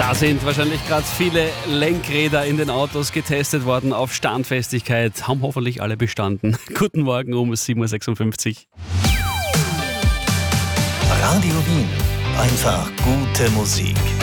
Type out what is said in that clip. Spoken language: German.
Da sind wahrscheinlich gerade viele Lenkräder in den Autos getestet worden auf Standfestigkeit. Haben hoffentlich alle bestanden. Guten Morgen um 7.56 Uhr. Radio Wien. Einfach gute Musik.